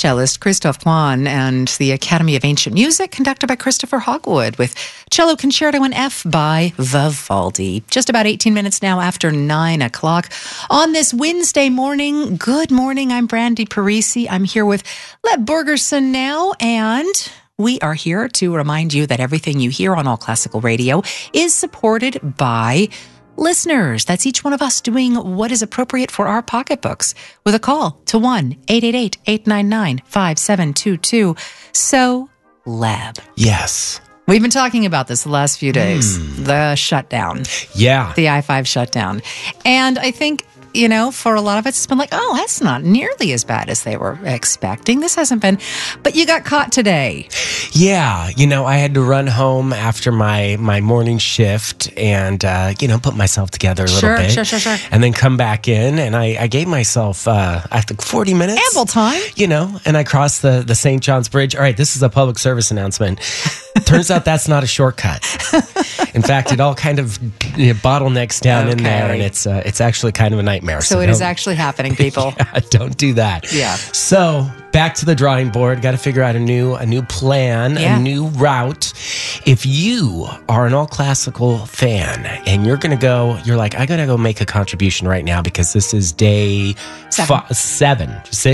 cellist Christoph Kwan and the Academy of Ancient Music, conducted by Christopher Hogwood, with Cello Concerto in F by Vivaldi. Just about 18 minutes now after 9 o'clock on this Wednesday morning. Good morning. I'm Brandy Parisi. I'm here with Leb Borgerson now, and we are here to remind you that everything you hear on All Classical Radio is supported by listeners. That's each one of us doing what is appropriate for our pocketbooks with a call to 1-888-899-5722. So, Leb. Yes. We've been talking about this the last few days. The shutdown. Yeah. The I-5 shutdown. And I think, you know, for a lot of us, it's been like, oh, that's not nearly as bad as they were expecting. This hasn't been. But you got caught today. Yeah. You know, I had to run home after my morning shift and, put myself together a little bit. Sure. And then come back in. And I gave myself, I think, 40 minutes. Ample time. You know, and I crossed the St. John's Bridge. All right, this is a public service announcement. Turns out that's not a shortcut. In fact, it all kind of bottlenecks down in there, and it's actually kind of a nightmare. So it is actually happening, people. Yeah, don't do that. Yeah. So back to the drawing board. Got to figure out a new plan, a new route. If you are an all classical fan and you're like, I gotta go make a contribution right now because this is day 7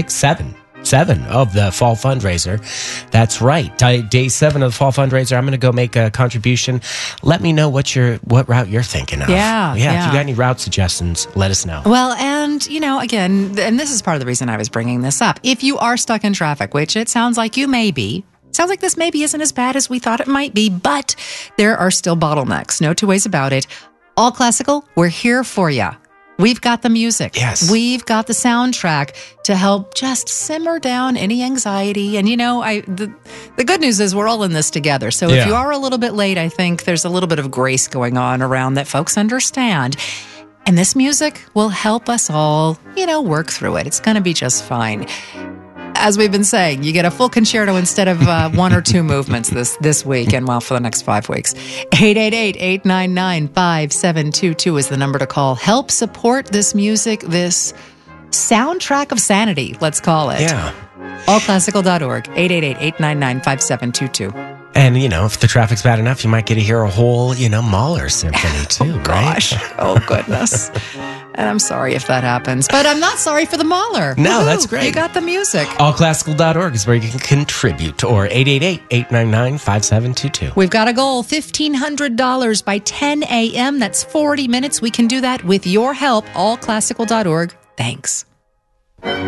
of the fall fundraiser. That's right. Day 7 of the fall fundraiser. I'm going to go make a contribution. Let me know what route you're thinking of. Yeah. If you got any route suggestions, let us know. Well, and, again, and this is part of the reason I was bringing this up. If you are stuck in traffic, which it sounds like you may be, sounds like this maybe isn't as bad as we thought it might be, but there are still bottlenecks. No two ways about it. All Classical, we're here for you. We've got the music. Yes. We've got the soundtrack to help just simmer down any anxiety. And, the good news is we're all in this together. So if you are a little bit late, I think there's a little bit of grace going on around that folks understand. And this music will help us all, work through it. It's going to be just fine. As we've been saying, you get a full concerto instead of one or two movements this week and, for the next 5 weeks. 888-899-5722 is the number to call. Help support this music, this soundtrack of sanity, let's call it. Yeah. Allclassical.org, 888-899-5722. And, if the traffic's bad enough, you might get to hear a whole, Mahler symphony too, oh, gosh. Right? Oh, goodness. And I'm sorry if that happens. But I'm not sorry for the Mahler. No, Woo-hoo. That's great. You got the music. Allclassical.org is where you can contribute, or 888-899-5722. We've got a goal, $1,500 by 10 a.m. That's 40 minutes. We can do that with your help. Allclassical.org. Thanks.